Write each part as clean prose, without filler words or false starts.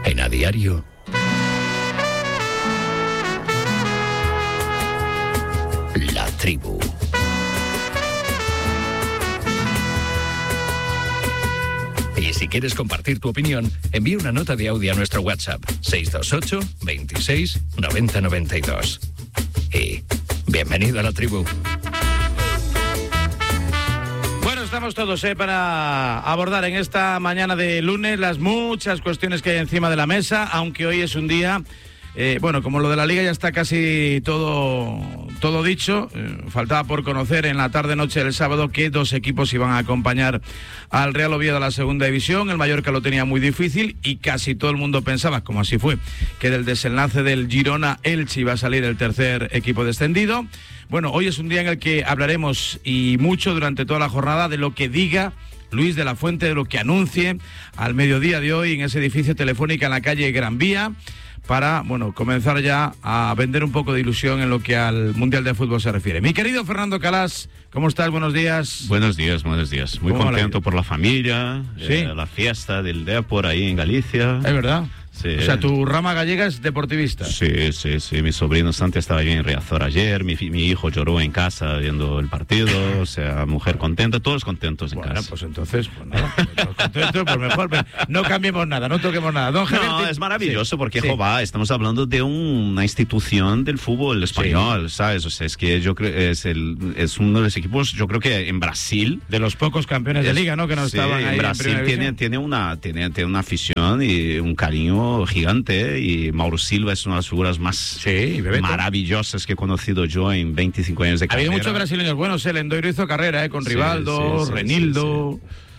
En A Diario, La Tribu. Y si quieres compartir tu opinión, envía una nota de audio a nuestro WhatsApp 628 26 90 92. Y bienvenido a La Tribu. Bueno, estamos todos para abordar en esta mañana de lunes las muchas cuestiones que hay encima de la mesa, aunque hoy es un día, como lo de la Liga ya está casi todo dicho, faltaba por conocer en la tarde-noche del sábado qué dos equipos iban a acompañar al Real Oviedo a la segunda división. El Mallorca lo tenía muy difícil y casi todo el mundo pensaba, como así fue, que del desenlace del Girona-Elche iba a salir el tercer equipo descendido. Bueno, hoy es un día en el que hablaremos y mucho durante toda la jornada de lo que diga Luis de la Fuente, de lo que anuncie al mediodía de hoy en ese edificio Telefónica en la calle Gran Vía, para, comenzar ya a vender un poco de ilusión en lo que al Mundial de Fútbol se refiere. Mi querido Fernando Calas, ¿cómo estás? Buenos días. Buenos días. Muy contento por la familia, ¿sí? La fiesta del Depor ahí en Galicia. ¿Es verdad? Sí. O sea, tu rama gallega es deportivista. Sí. Mi sobrino Santi estaba ahí en Riazor ayer, mi hijo lloró en casa viendo el partido, o sea, mujer contenta, todos contentos en casa. Bueno, pues entonces, todos contentos, pues mejor, no cambiemos nada, no toquemos nada. Don Javier, no, es maravilloso, sí, porque, sí. Estamos hablando de una institución del fútbol español, sí. ¿Sabes? O sea, es que yo creo es uno de los equipos, yo creo que en Brasil, de los pocos campeones de liga, ¿no? Que no estaban ahí en Brasil tiene una afición y un cariño gigante, y Mauro Silva es una de las figuras más maravillosas que he conocido yo en 25 años de carrera. Ha habido muchos brasileños buenos, el Endoiro hizo carrera, con Rivaldo, Renildo,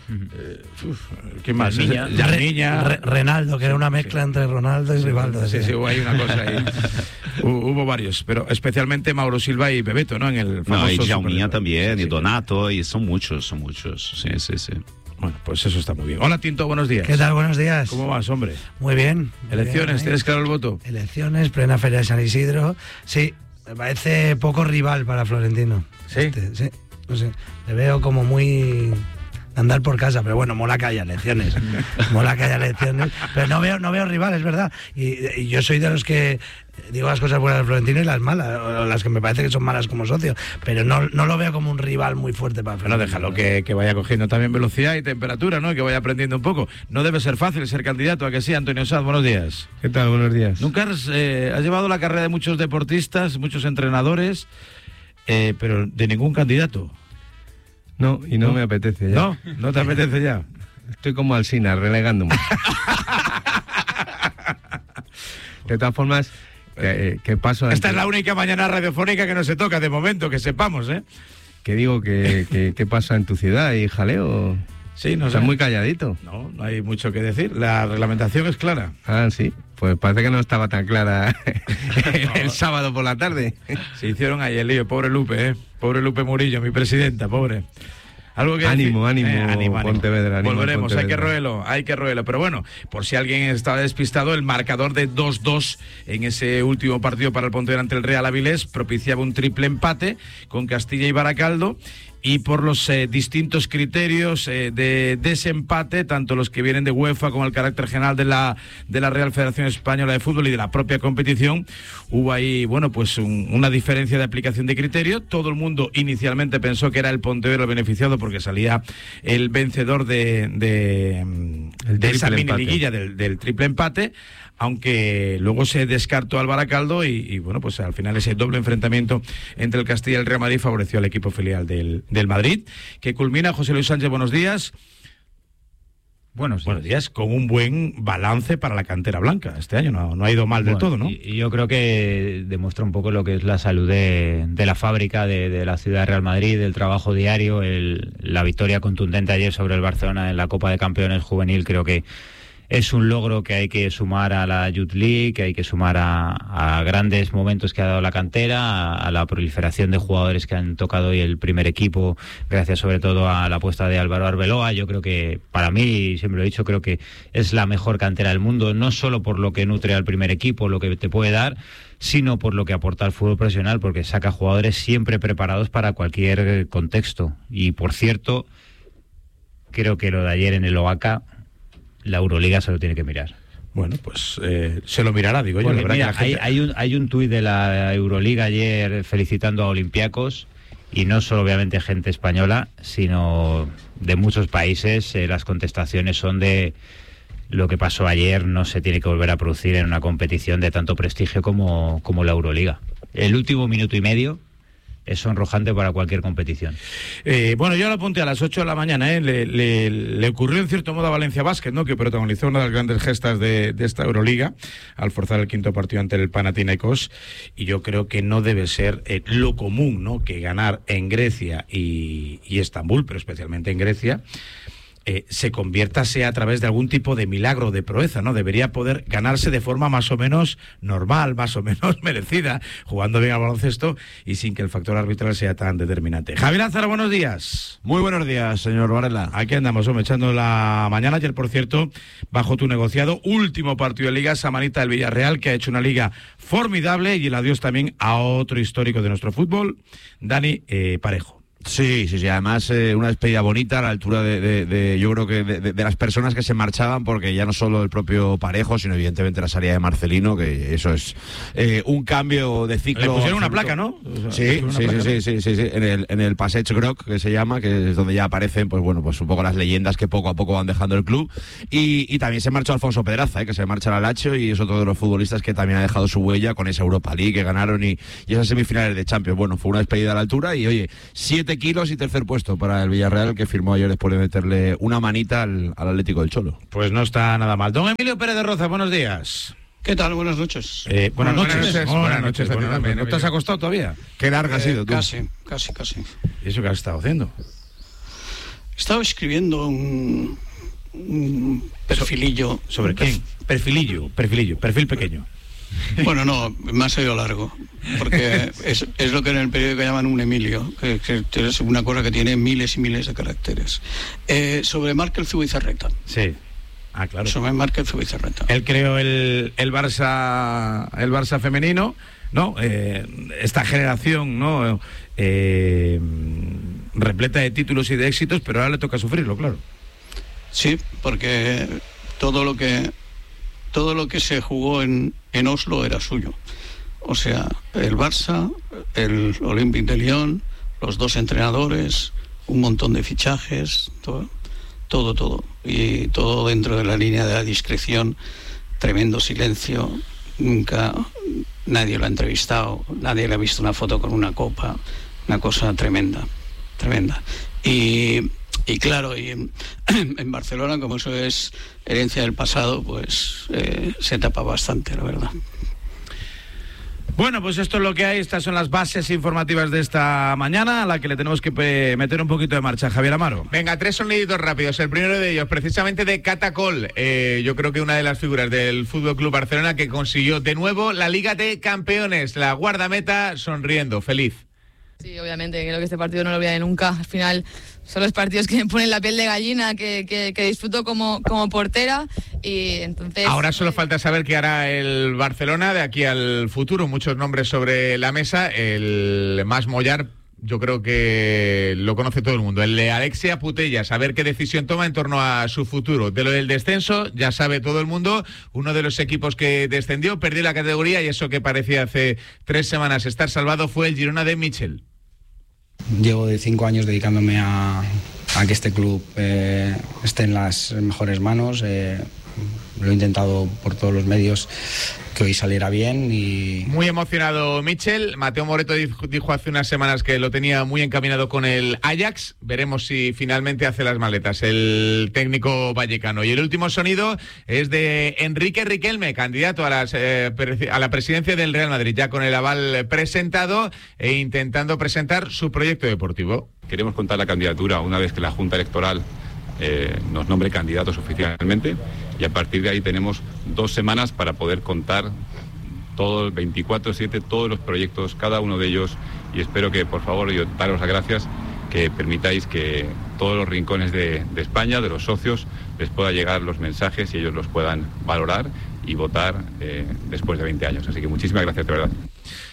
¿quién más? Niña. Renaldo, que era una mezcla entre Ronaldo y Rivaldo. Sí, hubo ahí una cosa ahí. Hubo varios, pero especialmente Mauro Silva y Bebeto, ¿no? En el famoso y Jauminha también, y Donato, y son muchos. Sí. Bueno, pues eso está muy bien. Hola, Tinto, buenos días. ¿Qué tal? Buenos días. ¿Cómo vas, hombre? Muy bien. ¿Elecciones? ¿Tienes claro el voto? Elecciones, plena Feria de San Isidro. Sí, me parece poco rival para Florentino. ¿Sí? Sí, no sé. Le veo como muy andar por casa, pero bueno, mola que haya elecciones. Pero no veo rival, es verdad. Y yo soy de los que digo las cosas buenas de Florentino y las malas, o las que me parece que son malas como socio, pero no lo veo como un rival muy fuerte para Florentino. Déjalo que vaya cogiendo también velocidad y temperatura, ¿no? Que vaya aprendiendo un poco. No debe ser fácil ser candidato, ¿a que sí? Antonio Sanz, buenos días. ¿Qué tal? Buenos días. Nunca has llevado la carrera de muchos deportistas, muchos entrenadores, pero de ningún candidato. No, y no me apetece ya. ¿No te apetece ya? Estoy como Alsina, relegándome. De todas formas, ¿qué paso? Esta es la única mañana radiofónica que no se toca de momento, que sepamos, ¿eh? ¿Qué digo? ¿Qué pasa en tu ciudad? ¿Hay jaleo? Sí, no sé. Estás muy calladito. No hay mucho que decir. La reglamentación es clara. Ah, sí. Pues parece que no estaba tan clara el sábado por la tarde. Se hicieron ahí el lío, pobre Lupe, Pobre Lupe Murillo, mi presidenta, pobre. Algo que ánimo, Pontevedra, ánimo. Volveremos, Pontevedra. hay que roerlo. Pero bueno, por si alguien está despistado, el marcador de 2-2 en ese último partido para el Pontevedra ante el Real Avilés propiciaba un triple empate con Castilla y Baracaldo. Y por los distintos criterios de desempate, tanto los que vienen de UEFA como el carácter general de la Real Federación Española de Fútbol y de la propia competición, hubo ahí, una diferencia de aplicación de criterio. Todo el mundo inicialmente pensó que era el Pontevedra el beneficiado porque salía el vencedor de esa mini liguilla del triple empate, aunque luego se descartó al Baracaldo y al final ese doble enfrentamiento entre el Castilla y el Real Madrid favoreció al equipo filial del Madrid, que culmina. José Luis Sánchez, buenos días. Buenos días, con un buen balance para la cantera blanca. Este año no ha ido mal del todo, ¿no? Y yo creo que demuestra un poco lo que es la salud de la fábrica de la ciudad de Real Madrid, del trabajo diario, la victoria contundente ayer sobre el Barcelona en la Copa de Campeones Juvenil. Creo que es un logro que hay que sumar a la Youth League, que hay que sumar a grandes momentos que ha dado la cantera, a la proliferación de jugadores que han tocado hoy el primer equipo, gracias sobre todo a la apuesta de Álvaro Arbeloa. Yo creo que, para mí, siempre lo he dicho, creo que es la mejor cantera del mundo, no solo por lo que nutre al primer equipo, lo que te puede dar, sino por lo que aporta al fútbol profesional, porque saca jugadores siempre preparados para cualquier contexto. Y, por cierto, creo que lo de ayer en el Oaca, la Euroliga se lo tiene que mirar. Bueno, pues se lo mirará, digo yo. Porque, la verdad, mira, que hay un tuit de la Euroliga ayer felicitando a Olympiacos, y no solo obviamente gente española, sino de muchos países. Las contestaciones son de: lo que pasó ayer no se tiene que volver a producir en una competición de tanto prestigio como la Euroliga. El último minuto y medio es sonrojante para cualquier competición. Bueno, yo lo apunté a las 8 de la mañana. Le ocurrió en cierto modo a Valencia Basket, ¿no?, que protagonizó una de las grandes gestas de esta Euroliga al forzar el quinto partido ante el Panathinaikos, y yo creo que no debe ser lo común, ¿no?, que ganar en Grecia y Estambul, pero especialmente en Grecia, se convierta sea a través de algún tipo de milagro, de proeza, ¿no? Debería poder ganarse de forma más o menos normal, más o menos merecida, jugando bien al baloncesto y sin que el factor arbitral sea tan determinante. Javier Lázaro, buenos días. Muy buenos días, señor Varela. Aquí andamos, hombre, echando la mañana. Ayer, por cierto, bajo tu negociado, último partido de Liga, Samanita del Villarreal, que ha hecho una liga formidable, y el adiós también a otro histórico de nuestro fútbol, Dani Parejo. Sí, además una despedida bonita a la altura de yo creo que de las personas que se marchaban, porque ya no solo el propio Parejo, sino evidentemente la salida de Marcelino, que eso es un cambio de ciclo. Le pusieron una placa, ¿no? O sea, sí, en el Passeig Groc, que se llama, que es donde ya aparecen, pues bueno, pues un poco las leyendas que poco a poco van dejando el club, y también se marchó Alfonso Pedraza, que se marcha al Alacho, y es otro de los futbolistas que también ha dejado su huella con esa Europa League que ganaron y esas semifinales de Champions. Bueno, fue una despedida a la altura, y oye, 7 kilos y tercer puesto para el Villarreal, que firmó ayer después de meterle una manita al Atlético del Cholo. Pues no está nada mal. Don Emilio Pérez de Roza, buenos días. ¿Qué tal? Buenas noches. Buenas noches. Buenas noches. ¿No te has acostado todavía? Qué larga ha sido tú. Casi. ¿Y eso qué has estado haciendo? Estaba escribiendo un perfilillo. ¿Sobre quién? Perfil pequeño. Bueno, no, me ha salido largo, porque es lo que en el periódico llaman un Emilio, que es una cosa que tiene miles y miles de caracteres. Sobre Márquez Zubizarreta. Sí. Ah, claro. Sobre Márquez Zubizarreta. Él creó el Barça femenino, ¿no? Esta generación, ¿no? Repleta de títulos y de éxitos, pero ahora le toca sufrirlo, claro. Sí, porque todo lo que se jugó en Oslo era suyo. O sea, el Barça, el Olympique de Lyon, los dos entrenadores, un montón de fichajes, todo. Y todo dentro de la línea de la discreción, tremendo silencio. Nunca nadie lo ha entrevistado, nadie le ha visto una foto con una copa, una cosa tremenda. Y claro, y en Barcelona, como eso es herencia del pasado, pues se tapa bastante, la verdad. Bueno, pues esto es lo que hay. Estas son las bases informativas de esta mañana, a la que le tenemos que meter un poquito de marcha. Javier Amaro. Venga, 3 soniditos rápidos. El primero de ellos, precisamente de Catacol. Yo creo que una de las figuras del FC Barcelona, que consiguió de nuevo la Liga de Campeones. La guardameta sonriendo, feliz. Sí, obviamente, creo que este partido no lo olvidaré nunca. Al final son los partidos que me ponen la piel de gallina, que disfruto como portera, y entonces... Ahora solo falta saber qué hará el Barcelona de aquí al futuro. Muchos nombres sobre la mesa. El más mollar, yo creo que lo conoce todo el mundo. El de Alexia Putellas, a ver qué decisión toma en torno a su futuro. De lo del descenso, ya sabe todo el mundo. Uno de los equipos que descendió, perdió la categoría, y eso que parecía hace 3 semanas estar salvado fue el Girona de Michel. Llevo de 5 años dedicándome a que este club esté en las mejores manos. Lo he intentado por todos los medios que hoy saliera bien. Y muy emocionado Michel. Mateo Moreto dijo hace unas semanas que lo tenía muy encaminado con el Ajax. Veremos si finalmente hace las maletas el técnico vallecano. Y el último sonido es de Enrique Riquelme, candidato a la presidencia del Real Madrid, ya con el aval presentado e intentando presentar su proyecto deportivo. Queremos contar la candidatura una vez que la Junta Electoral nos nombre candidatos oficialmente, y a partir de ahí tenemos 2 semanas para poder contar todo, 24/7, todos los proyectos, cada uno de ellos, y espero que, por favor, yo daros las gracias, que permitáis que todos los rincones de España, de los socios, les pueda llegar los mensajes y ellos los puedan valorar y votar después de 20 años. Así que muchísimas gracias, de verdad.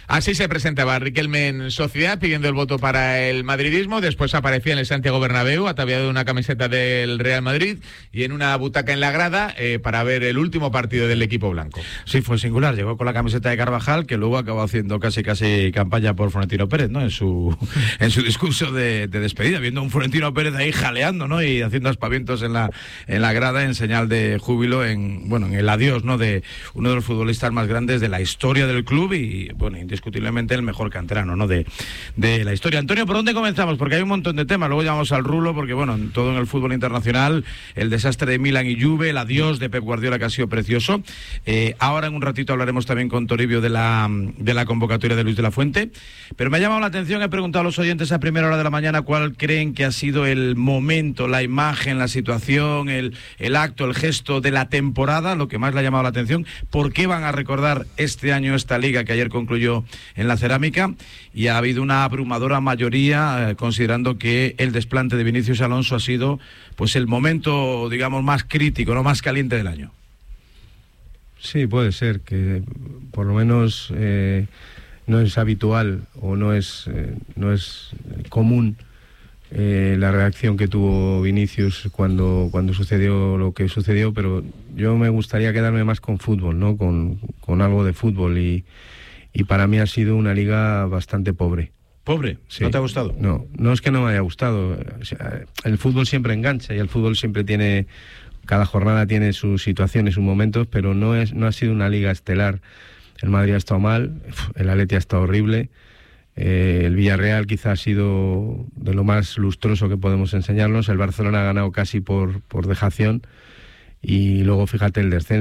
Así se presentaba Riquelme en Sociedad pidiendo el voto para el madridismo, después aparecía en el Santiago Bernabéu ataviado de una camiseta del Real Madrid y en una butaca en la grada para ver el último partido del equipo blanco. Sí, fue singular, llegó con la camiseta de Carvajal, que luego acabó haciendo casi campaña por Florentino Pérez, ¿no? En su discurso de despedida, viendo a un Florentino Pérez ahí jaleando, ¿no? Y haciendo aspavientos en la grada en señal de júbilo en el adiós, ¿no? De uno de los futbolistas más grandes de la historia del club y, bueno, indiscutiblemente el mejor canterano, ¿no? De la historia. Antonio, ¿por dónde comenzamos? Porque hay un montón de temas. Luego llamamos al rulo, porque, bueno, todo en el fútbol internacional, el desastre de Milan y Juve, el adiós de Pep Guardiola, que ha sido precioso. Ahora en un ratito hablaremos también con Toribio de la convocatoria de Luis de la Fuente. Pero me ha llamado la atención, he preguntado a los oyentes a primera hora de la mañana cuál creen que ha sido el momento, la imagen, la situación, el acto, el gesto de la temporada, lo que más le ha llamado la atención. ¿Por qué van a recordar este año esta liga que ayer concluyó en la Cerámica? Y ha habido una abrumadora mayoría considerando que el desplante de Vinicius Alonso ha sido pues el momento, digamos, más crítico, no más caliente del año. Sí, puede ser que por lo menos no es habitual o no es común la reacción que tuvo Vinicius cuando sucedió lo que sucedió, pero yo me gustaría quedarme más con fútbol, ¿no? Con algo de fútbol y para mí ha sido una liga bastante pobre. ¿Pobre? Sí. ¿No te ha gustado? No es que no me haya gustado. O sea, el fútbol siempre engancha y el fútbol siempre tiene, cada jornada tiene sus situaciones, sus momentos, pero no ha sido una liga estelar. El Madrid ha estado mal, el Atleti ha estado horrible, el Villarreal quizá ha sido de lo más lustroso que podemos enseñarnos, el Barcelona ha ganado casi por dejación y luego fíjate el descenso.